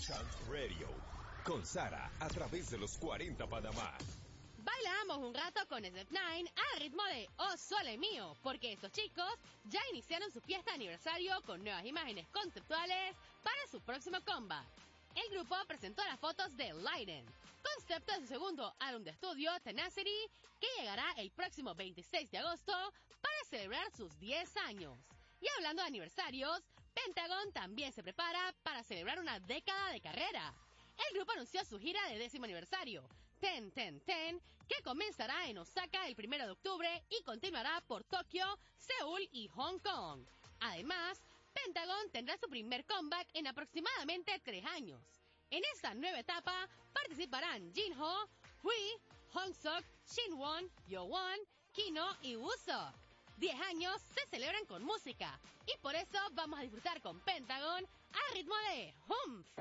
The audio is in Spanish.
Chant Radio. Con Sara, a través de los 40 Panamá. Bailamos un rato con Step9 al ritmo de Oh Sole Mío, porque estos chicos ya iniciaron su fiesta de aniversario con nuevas imágenes conceptuales para su próximo comeback. El grupo presentó las fotos de Leiden, concepto de su segundo álbum de estudio, Tenacity, que llegará el próximo 26 de agosto para celebrar sus 10 años. Y hablando de aniversarios, Pentagon también se prepara para celebrar una década de carrera. El grupo anunció su gira de 10º aniversario, 10-10-10, que comenzará en Osaka el 1 de octubre y continuará por Tokio, Seúl y Hong Kong. Además, Pentagon tendrá su primer comeback en aproximadamente 3 años. En esta nueva etapa participarán Jinho, Hui, Hongsuk, Shinwon, Yowon, Kino y Woo-seok. 10 años se celebran con música y por eso vamos a disfrutar con Pentagon al ritmo de Humph.